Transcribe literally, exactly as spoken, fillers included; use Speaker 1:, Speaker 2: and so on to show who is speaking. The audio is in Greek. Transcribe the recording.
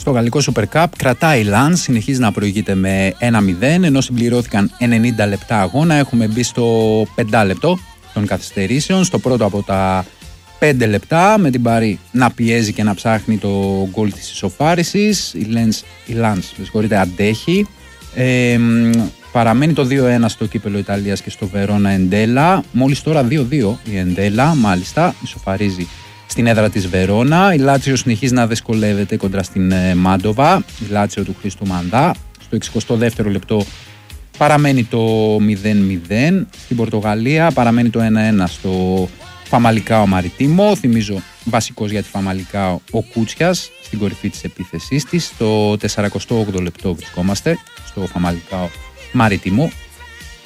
Speaker 1: Στο γαλλικό Super Cup κρατάει η Lens, συνεχίζει να προηγείται με ένα μηδέν, ενώ συμπληρώθηκαν ενενήντα λεπτά αγώνα. Έχουμε μπει στο πεντάλεπτο των καθυστερήσεων, στο πρώτο από τα πέντε λεπτά, με την Παρί να πιέζει και να ψάχνει το γκολ της ισοφάρισης. Η Lens, η Lens με συγχωρείτε, αντέχει. Ε, παραμένει το δύο ένα στο κύπελο Ιταλίας και στο Βερόνα Εντέλα. Μόλις τώρα δύο δύο η Εντέλα, μάλιστα, ισοφαρίζει στην έδρα της Βερόνα. Η Λάτσιο συνεχίζει να δυσκολεύεται κοντά στην ε, Μάντοβα. Η Λάτσιο του Χρήστου Μαντά. Στο εξηκοστό δεύτερο λεπτό παραμένει το μηδέν μηδέν. Στην Πορτογαλία παραμένει το ένα ένα στο Φαμαλικάο Μαριτίμο. Θυμίζω βασικός για τη Φαμαλικάο ο Κούτσιας στην κορυφή της επίθεσής της. Στο σαρανταοκτώ λεπτό βρισκόμαστε στο Φαμαλικάο Μαριτίμο.